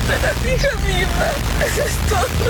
las hijas mismas. Eso es todo.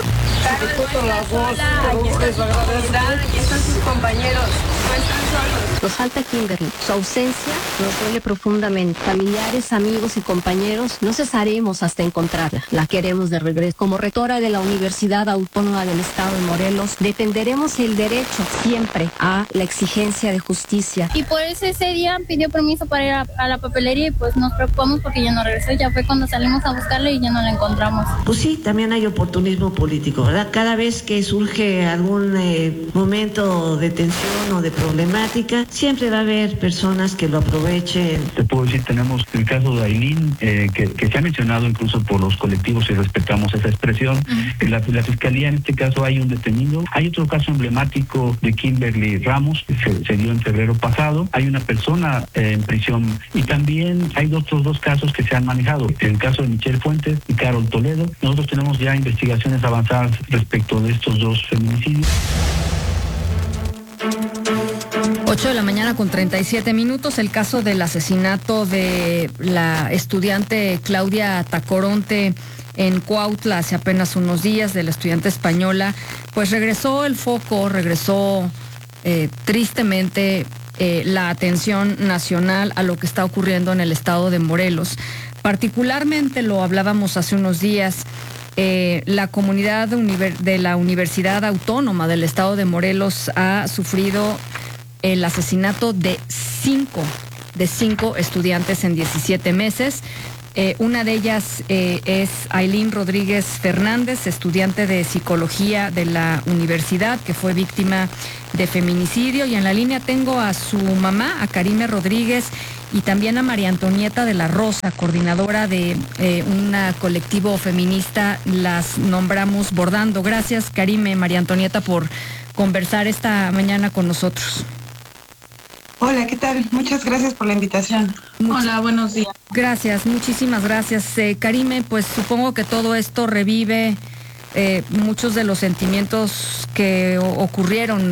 Aquí están sus compañeros. No están solos. Nos falta Kimberly. Su ausencia nos duele profundamente. Familiares, amigos y compañeros, no cesaremos hasta encontrarla. La queremos de regreso. Como rectora de la Universidad Autónoma del Estado de Morelos, defenderemos el derecho siempre a la exigencia de justicia. Y por eso ese día pidió permiso para ir a la papelería y pues nos preocupamos porque ya no regresó. Ya fue cuando salimos a buscarla y ya no la encontramos. Pues sí, también hay oportunismo político, ¿verdad? Cada vez que surge algún momento de tensión o de problemática, siempre va a haber personas que lo aprovechen. Te puedo decir, tenemos el caso de Ailín, que se ha mencionado incluso por los colectivos y respetamos esa expresión. La Fiscalía, en este caso, hay un detenido. Hay otro caso emblemático de Kimberly Ramos, que se dio en febrero pasado. Hay una persona en prisión y también hay otros dos casos que se han manejado. El caso de Michelle Fuentes y Carol Toledo. Nosotros tenemos ya investigaciones avanzadas respecto de estos dos feminicidios. 8:37 a.m. El caso del asesinato de la estudiante Claudia Tacoronte en Cuautla hace apenas unos días, de la estudiante española, pues regresó el foco, tristemente la atención nacional a lo que está ocurriendo en el estado de Morelos. Particularmente, lo hablábamos hace unos días, la comunidad de la Universidad Autónoma del Estado de Morelos ha sufrido el asesinato de cinco estudiantes en 17 meses. Una de ellas es Ailín Rodríguez Fernández, estudiante de psicología de la universidad, que fue víctima de feminicidio. Y en la línea tengo a su mamá, a Karime Rodríguez, y también a María Antonieta de la Rosa, coordinadora de un colectivo feminista, las nombramos Bordando. Gracias, Karime, María Antonieta, por conversar esta mañana con nosotros. Hola, ¿qué tal? Muchas gracias por la invitación. Hola, buenos días. Gracias, muchísimas gracias. Karime, pues supongo que todo esto revive muchos de los sentimientos que ocurrieron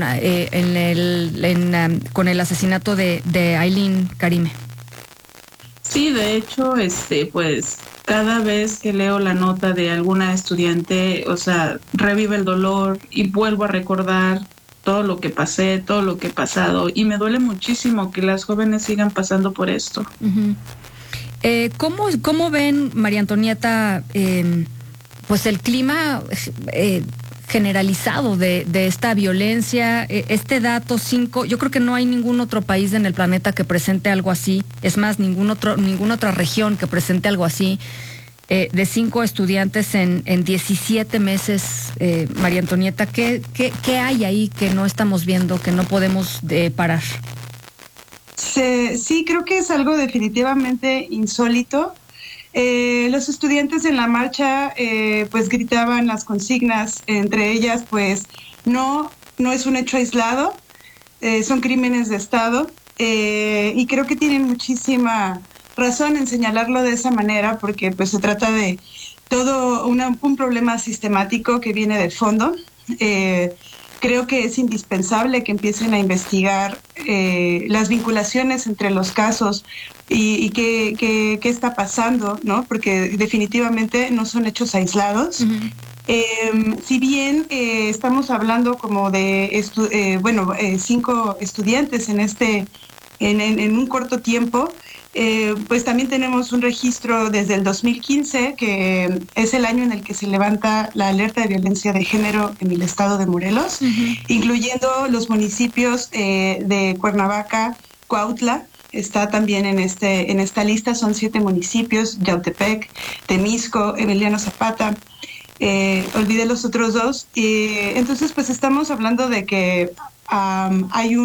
con el asesinato de Ailín, Karime. Sí, de hecho, pues cada vez que leo la nota de alguna estudiante, o sea, revive el dolor y vuelvo a recordar todo lo que pasé, todo lo que he pasado, y me duele muchísimo que las jóvenes sigan pasando por esto. Uh-huh. ¿Cómo ven, María Antonieta, pues el clima generalizado de esta violencia? Este dato 5, yo creo que no hay ningún otro país en el planeta que presente algo así, es más, ninguna otra región que presente algo así. De 5 estudiantes en 17 meses, María Antonieta, ¿qué hay ahí que no estamos viendo, que no podemos parar? Sí, creo que es algo definitivamente insólito. Los estudiantes en la marcha pues gritaban las consignas, entre ellas pues no es un hecho aislado, son crímenes de Estado, y creo que tienen muchísima razón en señalarlo de esa manera, porque pues se trata de todo un problema sistemático que viene de fondo. Creo que es indispensable que empiecen a investigar las vinculaciones entre los casos y qué está pasando, ¿no? Porque definitivamente no son hechos aislados. Uh-huh. Si bien estamos hablando como de 5 estudiantes en un corto tiempo, pues también tenemos un registro desde el 2015, que es el año en el que se levanta la alerta de violencia de género en el estado de Morelos, uh-huh, incluyendo los municipios de Cuernavaca, Cuautla. Está también en esta lista, son 7 municipios: Yautepec, Temisco, Emiliano Zapata. Olvidé los otros 2. Entonces, pues estamos hablando de que hay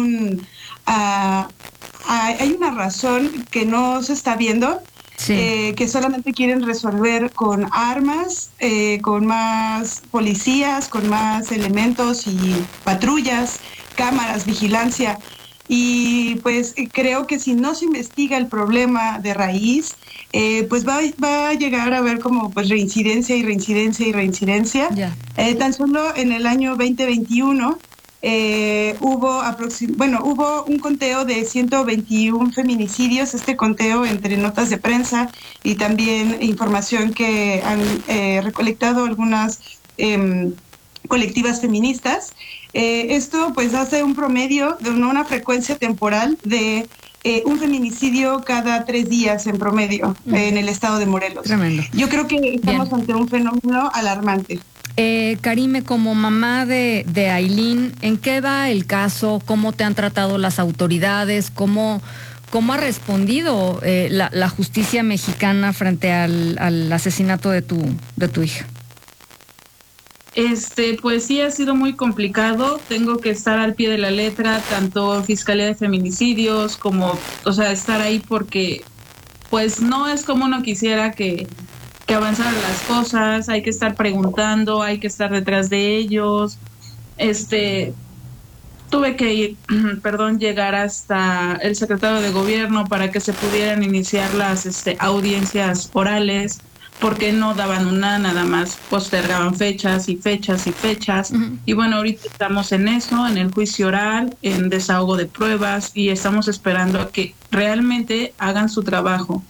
una razón que no se está viendo, sí, que solamente quieren resolver con armas, con más policías, con más elementos y patrullas, cámaras, vigilancia. Y pues creo que si no se investiga el problema de raíz, pues va a llegar a haber como pues reincidencia y reincidencia y reincidencia. Yeah. Tan solo en el año 2021 hubo un conteo de 121 feminicidios, este conteo entre notas de prensa y también información que han recolectado algunas colectivas feministas. Esto pues hace un promedio de una frecuencia temporal de un feminicidio cada 3 días en promedio en el estado de Morelos. Tremendo. Yo creo que estamos ante un fenómeno alarmante. Karime, como mamá de Aylin, ¿en qué va el caso? ¿Cómo te han tratado las autoridades? ¿Cómo ha respondido la justicia mexicana frente al asesinato de tu hija? Pues sí ha sido muy complicado. Tengo que estar al pie de la letra, tanto Fiscalía de Feminicidios como, estar ahí porque pues no es como uno quisiera que avanzaran las cosas. Hay que estar preguntando, hay que estar detrás de ellos. Tuve que ir, llegar hasta el secretario de Gobierno para que se pudieran iniciar las audiencias orales, porque no daban una, nada más postergaban fechas y fechas y fechas. Y bueno, ahorita estamos en eso, en el juicio oral, en desahogo de pruebas, y estamos esperando a que realmente hagan su trabajo.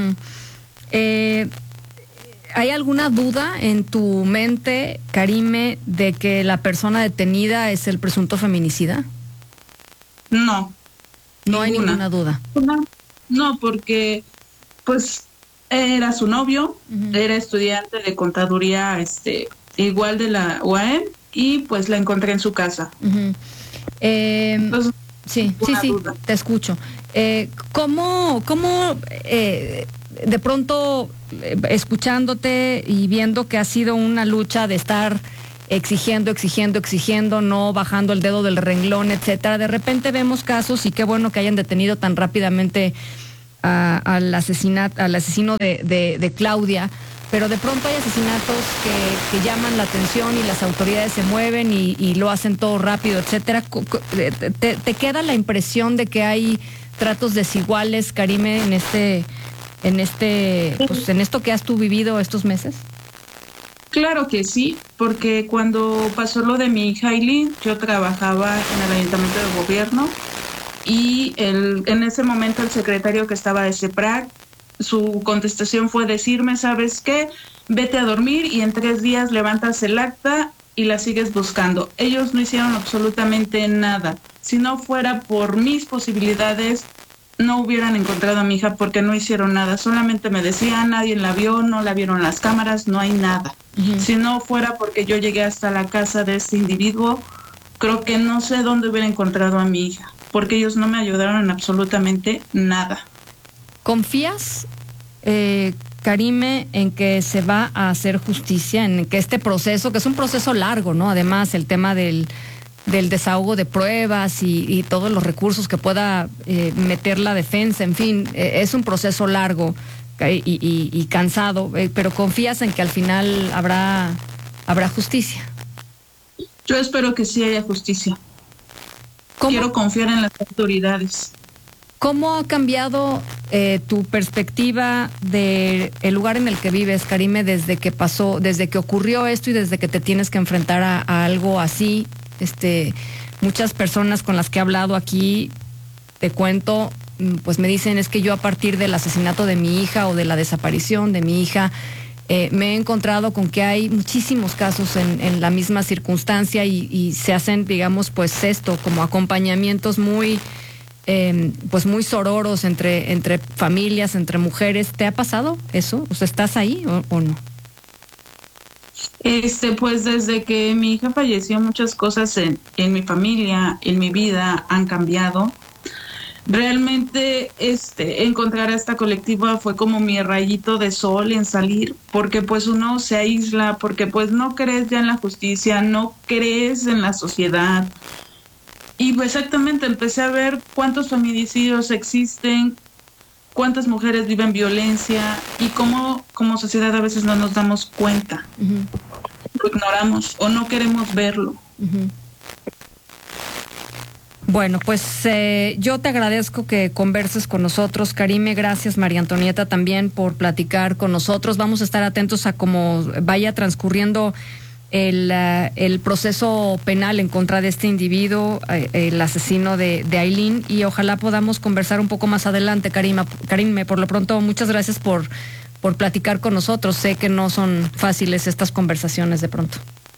¿Hay alguna duda en tu mente, Karime, de que la persona detenida es el presunto feminicida? No. No hay ninguna duda. No, porque pues era su novio, era estudiante de contaduría, igual de la UAM, y pues la encontré en su casa. Entonces, sí, duda. Te escucho. ¿Cómo de pronto, escuchándote y viendo que ha sido una lucha de estar exigiendo, no bajando el dedo del renglón, etcétera, de repente vemos casos, y qué bueno que hayan detenido tan rápidamente al asesino de Claudia, pero de pronto hay asesinatos que llaman la atención y las autoridades se mueven y lo hacen todo rápido, etcétera. ¿Te queda la impresión de que hay tratos desiguales, Karime, en esto que has tú vivido estos meses? Claro que sí, porque cuando pasó lo de mi hija Aylin, yo trabajaba en el Ayuntamiento de Gobierno, y en ese momento el secretario que estaba de CEPRAC, su contestación fue decirme, ¿sabes qué? Vete a dormir y en 3 días levantas el acta y la sigues buscando. Ellos no hicieron absolutamente nada. Si no fuera por mis posibilidades, no hubieran encontrado a mi hija, porque no hicieron nada. Solamente me decían, nadie la vio, no la vieron las cámaras, no hay nada. Si no fuera porque yo llegué hasta la casa de este individuo, creo que no sé dónde hubiera encontrado a mi hija, porque ellos no me ayudaron en absolutamente nada. ¿Confías, Karime, en que se va a hacer justicia, en que este proceso, que es un proceso largo, ¿no? Además, el tema del desahogo de pruebas y todos los recursos que pueda meter la defensa, en fin, es un proceso largo y cansado, pero confías en que al final habrá justicia? Yo espero que sí haya justicia. Quiero confiar en las autoridades. ¿Cómo ha cambiado tu perspectiva del lugar en el que vives, Karime, desde que ocurrió esto y desde que te tienes que enfrentar a algo así? Muchas personas con las que he hablado aquí, te cuento, pues me dicen, es que yo a partir del asesinato de mi hija o de la desaparición de mi hija, me he encontrado con que hay muchísimos casos en la misma circunstancia y se hacen, digamos, pues esto, como acompañamientos muy sororos entre familias, entre mujeres. ¿Te ha pasado eso? O sea, ¿estás ahí o no? Pues desde que mi hija falleció, muchas cosas en mi familia, en mi vida han cambiado. Realmente encontrar a esta colectiva fue como mi rayito de sol en salir, porque pues uno se aísla, porque pues no crees ya en la justicia, no crees en la sociedad. Y pues exactamente empecé a ver cuántos feminicidios existen, cuántas mujeres viven violencia y cómo como sociedad a veces no nos damos cuenta. Lo ignoramos o no queremos verlo. Bueno, pues yo te agradezco que converses con nosotros, Karime. Gracias, María Antonieta, también por platicar con nosotros. Vamos a estar atentos a cómo vaya transcurriendo el proceso penal en contra de este individuo, el asesino de Aylin, y ojalá podamos conversar un poco más adelante, Karime. Por lo pronto, muchas gracias por platicar con nosotros. Sé que no son fáciles estas conversaciones de pronto.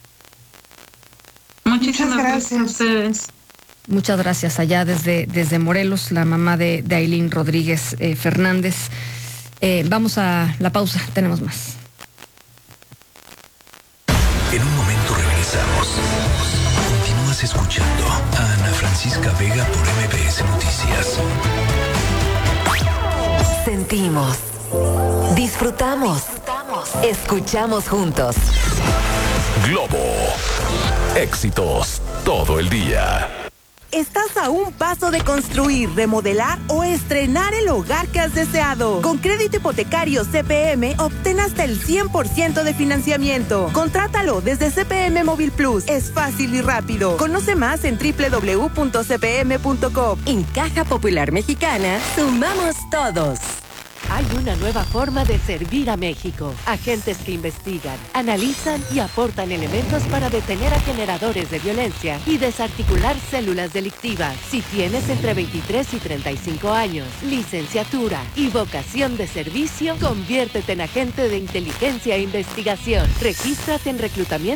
Muchísimas gracias a ustedes. Muchas gracias allá desde Morelos, la mamá de Aylin Rodríguez Fernández. Vamos a la pausa, tenemos más. En un momento regresamos. Continúas escuchando a Ana Francisca Vega por MBS Noticias. Sentimos, disfrutamos, escuchamos juntos. Globo. Éxitos todo el día. Estás a un paso de construir, remodelar o estrenar el hogar que has deseado. Con crédito hipotecario CPM, obtén hasta el 100% de financiamiento. Contrátalo desde CPM Móvil Plus. Es fácil y rápido. Conoce más en www.cpm.com. En Caja Popular Mexicana, sumamos todos. Hay una nueva forma de servir a México. Agentes que investigan, analizan y aportan elementos para detener a generadores de violencia y desarticular células delictivas. Si tienes entre 23 y 35 años, licenciatura y vocación de servicio, conviértete en agente de inteligencia e investigación. Regístrate en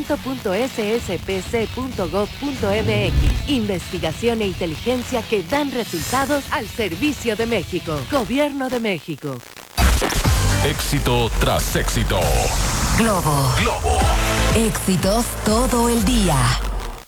reclutamiento.sspc.gov.mx. Investigación e inteligencia que dan resultados al servicio de México. Gobierno de México. Éxito tras éxito. Globo. Éxitos todo el día.